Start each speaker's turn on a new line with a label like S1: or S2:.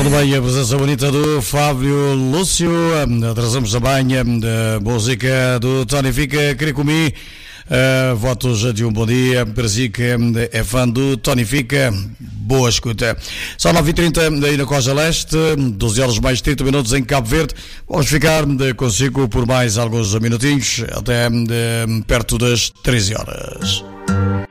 S1: Ora bem, a presença bonita do Fábio Lúcio. Trazemos também a música do Tony Fica, Querer Comigo. Votos de um bom dia para si que é fã do Tony Fica. Boa escuta. São 9h30 aí na Costa Leste, 12 horas mais 30 minutos em Cabo Verde. Vamos ficar consigo por mais alguns minutinhos, até perto das 13 horas.